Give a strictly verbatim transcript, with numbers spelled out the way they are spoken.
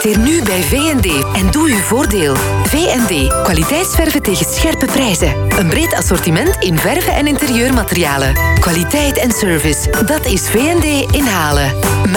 Investeer nu bij V en D en doe uw voordeel. V en D. Kwaliteitsverven tegen scherpe prijzen. Een breed assortiment in verven en interieurmaterialen. Kwaliteit en service. Dat is V en D in Halen.